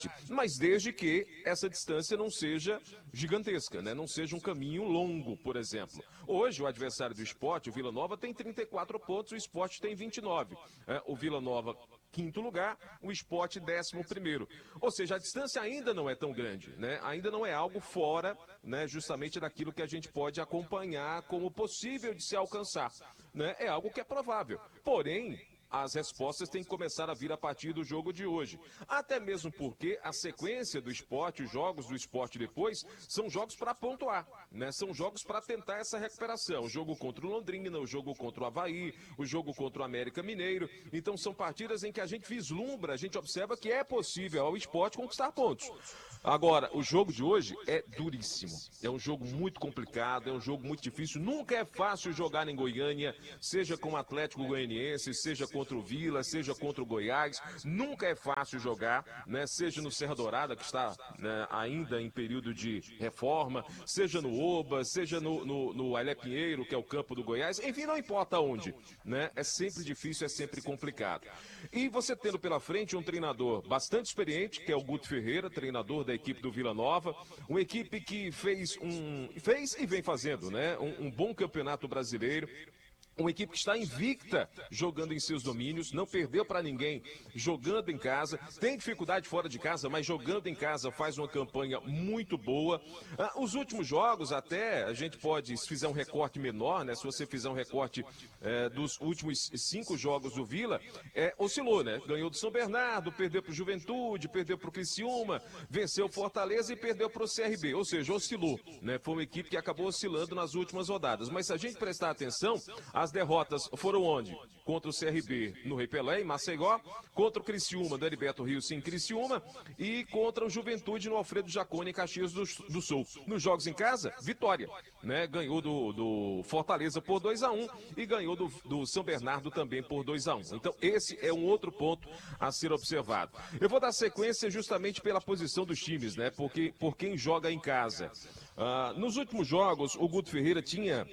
mas desde que essa distância não seja gigantesca, né? Não seja um caminho longo, por exemplo. Hoje, o adversário do Sport, o Vila Nova, tem 34 pontos, o Sport tem 29. O Vila Nova, quinto lugar, o Sport, 11º. Ou seja, a distância ainda não é tão grande, né? Ainda não é algo fora, né, justamente daquilo que a gente pode acompanhar como possível de se alcançar, né? É algo que é provável. Porém, as respostas têm que começar a vir a partir do jogo de hoje. Até mesmo porque a sequência do esporte, os jogos do esporte depois, são jogos para pontuar, né? São jogos para tentar essa recuperação. O jogo contra o Londrina, o jogo contra o Avaí, o jogo contra o América Mineiro. Então são partidas em que a gente vislumbra, a gente observa que é possível ao esporte conquistar pontos. Agora, o jogo de hoje é duríssimo. É um jogo muito complicado, é um jogo muito difícil. Nunca é fácil jogar em Goiânia, seja com o Atlético Goianiense, seja contra o Vila, seja contra o Goiás. Nunca é fácil jogar, né? Seja no Serra Dourada, que está, né, ainda em período de reforma, seja no Oba, seja no Alé Pinheiro, que é o campo do Goiás. Enfim, não importa onde, né? É sempre difícil, é sempre complicado. E você tendo pela frente um treinador bastante experiente, que é o Guto Ferreira, treinador da equipe do Vila Nova, uma equipe que fez e vem fazendo, né, um bom campeonato brasileiro. Uma equipe que está invicta jogando em seus domínios, não perdeu para ninguém jogando em casa, tem dificuldade fora de casa, mas jogando em casa faz uma campanha muito boa. Os últimos jogos, até a gente pode, se fizer um recorte menor, né? Se você fizer um recorte dos últimos 5 jogos do Vila, oscilou, né? Ganhou do São Bernardo, perdeu para o Juventude, perdeu para o Criciúma, venceu o Fortaleza e perdeu para o CRB, ou seja, oscilou, né? Foi uma equipe que acabou oscilando nas últimas rodadas. Mas se a gente prestar atenção, as derrotas foram onde? Contra o CRB no Rei Pelé, em Maceió, contra o Criciúma, do Heriberto Rios, em Criciúma, e contra o Juventude no Alfredo Jaconi, em Caxias do Sul. Nos jogos em casa, vitória, né? Ganhou do Fortaleza por 2-1 e ganhou do São Bernardo também por 2-1. Então, esse é um outro ponto a ser observado. Eu vou dar sequência justamente pela posição dos times, né? Porque por quem joga em casa. Nos últimos jogos, o Guto Ferreira tinha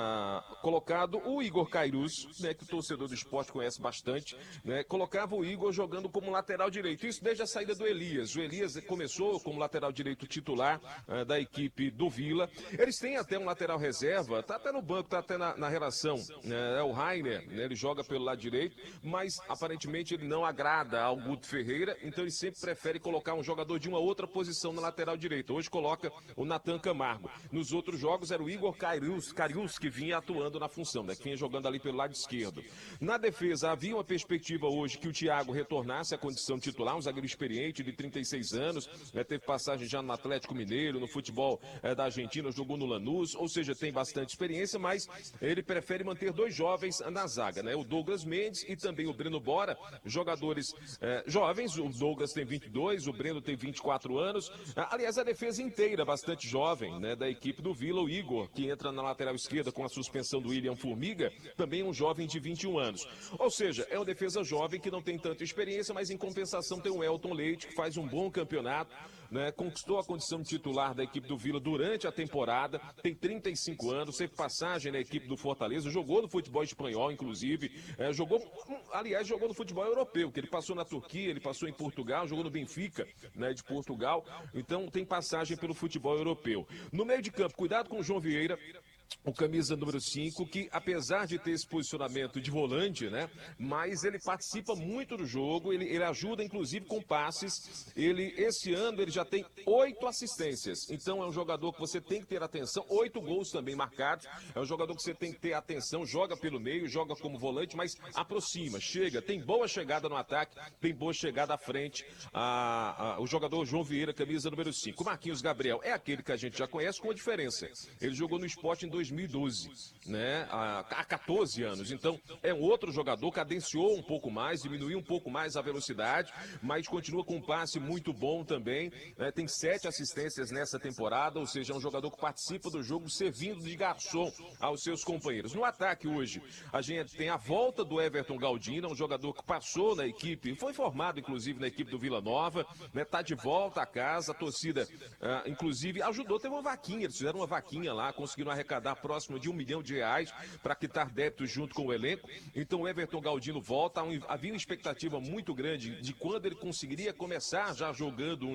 colocado o Igor Cairuz, né, que o torcedor do esporte conhece bastante, né, colocava o Igor jogando como lateral direito. Isso desde a saída do Elias. O Elias começou como lateral direito titular da equipe do Vila. Eles têm até um lateral reserva, tá até no banco, tá até na relação. É o Rainer, né, ele joga pelo lado direito, mas aparentemente ele não agrada ao Guto Ferreira, então ele sempre prefere colocar um jogador de uma outra posição na lateral direita. Hoje coloca o Natan Camargo. Nos outros jogos era o Igor Carius que vinha atuando na função, né, que vinha jogando ali pelo lado esquerdo. Na defesa havia uma perspectiva hoje que o Thiago retornasse à condição titular, um zagueiro experiente de 36 anos, né, teve passagem já no Atlético Mineiro, no futebol da Argentina, jogou no Lanús, ou seja, tem bastante experiência, mas ele prefere manter 2 jovens na zaga, né, o Douglas Mendes e também o Breno Bora, jogadores jovens. O Douglas tem 22, o Breno tem 24 anos, aliás, a defesa inteira bastante jovem, né, da equipe do Vila. O Igor, que entra na lateral esquerda com a suspensão do William Formiga, também é um jovem de 21 anos. Ou seja, é uma defesa jovem que não tem tanta experiência, mas em compensação tem o Elton Leite, que faz um bom campeonato, né, conquistou a condição de titular da equipe do Vila durante a temporada, tem 35 anos, teve passagem na equipe do Fortaleza, jogou no futebol espanhol, inclusive, jogou no futebol europeu, que ele passou na Turquia, ele passou em Portugal, jogou no Benfica, né, de Portugal, então tem passagem pelo futebol europeu. No meio de campo, cuidado com o João Vieira, o camisa número 5, que apesar de ter esse posicionamento de volante, né, mas ele participa muito do jogo, ele ajuda inclusive com passes. Esse ano ele já tem 8 assistências, então é um jogador que você tem que ter atenção, 8 gols também marcados, é um jogador que você tem que ter atenção, joga pelo meio, joga como volante, mas aproxima, chega, tem boa chegada no ataque, tem boa chegada à frente. O jogador João Vieira, camisa número 5. O Marquinhos Gabriel é aquele que a gente já conhece, com a diferença, ele jogou no Sport em 2012, né, há 14 anos, então é um outro jogador, cadenciou um pouco mais, diminuiu um pouco mais a velocidade, mas continua com um passe muito bom também, né, tem 7 assistências nessa temporada, ou seja, é um jogador que participa do jogo servindo de garçom aos seus companheiros. No ataque hoje, a gente tem a volta do Everton Galdino, um jogador que passou na equipe, foi formado inclusive na equipe do Vila Nova, né, tá de volta a casa, a torcida inclusive ajudou, teve uma vaquinha, eles fizeram uma vaquinha lá, conseguiram arrecadar arrecadar próximo de R$ 1 milhão para quitar débitos junto com o elenco. Então o Everton Galdino volta. Havia uma expectativa muito grande de quando ele conseguiria começar já jogando